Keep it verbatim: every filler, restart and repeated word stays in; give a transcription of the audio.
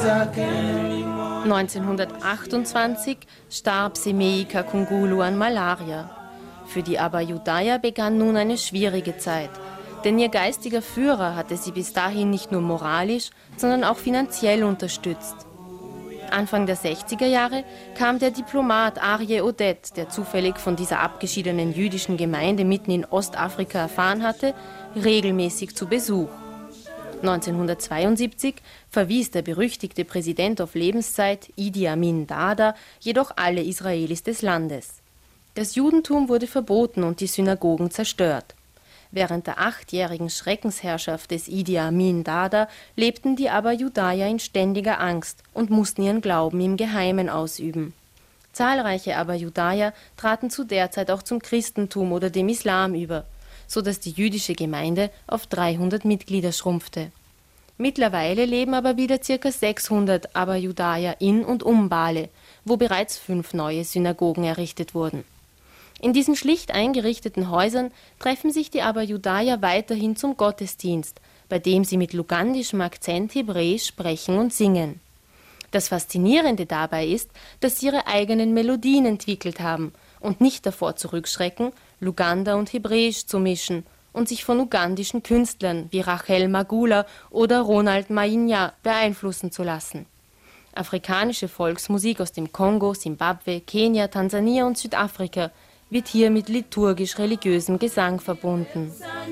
neunzehnhundertachtundzwanzig starb Semei Kakungulu an Malaria. Für die Aba Yudaya begann nun eine schwierige Zeit, denn ihr geistiger Führer hatte sie bis dahin nicht nur moralisch, sondern auch finanziell unterstützt. Anfang der sechziger Jahre kam der Diplomat Aryeh Oded, der zufällig von dieser abgeschiedenen jüdischen Gemeinde mitten in Ostafrika erfahren hatte, regelmäßig zu Besuch. neunzehnhundertzweiundsiebzig verwies der berüchtigte Präsident auf Lebenszeit, Idi Amin Dada, jedoch alle Israelis des Landes. Das Judentum wurde verboten und die Synagogen zerstört. Während der achtjährigen Schreckensherrschaft des Idi Amin Dada lebten die Aba Yudaya in ständiger Angst und mussten ihren Glauben im Geheimen ausüben. Zahlreiche Aba Yudaya traten zu der Zeit auch zum Christentum oder dem Islam über, so dass die jüdische Gemeinde auf dreihundert Mitglieder schrumpfte. Mittlerweile leben aber wieder ca. sechshundert Aba Yudaya in und um Bale, wo bereits fünf neue Synagogen errichtet wurden. In diesen schlicht eingerichteten Häusern treffen sich die Aba Yudaya weiterhin zum Gottesdienst, bei dem sie mit lugandischem Akzent Hebräisch sprechen und singen. Das Faszinierende dabei ist, dass sie ihre eigenen Melodien entwickelt haben und nicht davor zurückschrecken, Luganda und Hebräisch zu mischen und sich von ugandischen Künstlern wie Rachel Magula oder Ronald Mainya beeinflussen zu lassen. Afrikanische Volksmusik aus dem Kongo, Simbabwe, Kenia, Tansania und Südafrika wird hier mit liturgisch-religiösem Gesang verbunden.